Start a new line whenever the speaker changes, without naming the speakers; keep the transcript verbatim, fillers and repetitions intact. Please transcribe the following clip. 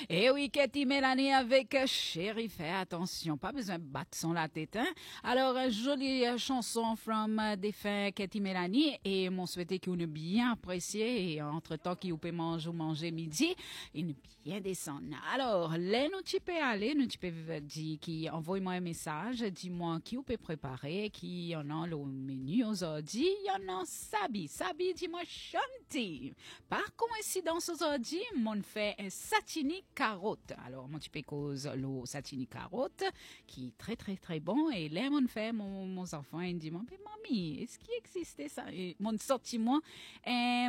Et oui, Katy Mélanie avec Chérie, fais attention, pas besoin de battre son la tête. Hein? Alors, jolie chanson from défunt Katy Mélanie et m'on souhaitait qu'on ait bien apprécié et entre-temps qu'il peut manger ou manger midi, il nous bien descendre. Alors, là, nous tu peux aller, nous tu peux dire qui envoie-moi un message, dis-moi qui vous peut préparer, qui en a le menu aujourd'hui, il y en a Sabi. Sabi, dis-moi chanter. Par coïncidence aujourd'hui, mon fait un satini carotte. Alors, mon petit cause le satini carotte, qui est très, très, très bon. Et là, mon fait, mon, mon enfant, il dit, mais mamie, est-ce qu'il existait ça? Et mon sorti, moi, un